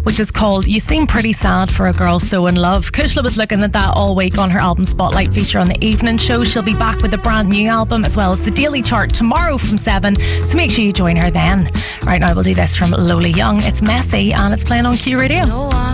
which is called You Seem Pretty Sad for a Girl So In Love. Kushla was looking at that all week on her album Spotlight feature on the evening show. She'll be back with a brand new album as well as the Daily Chart tomorrow from 7, so make sure you join her then. Right now we'll do this from Lola Young. It's Messy and it's playing on Q Radio.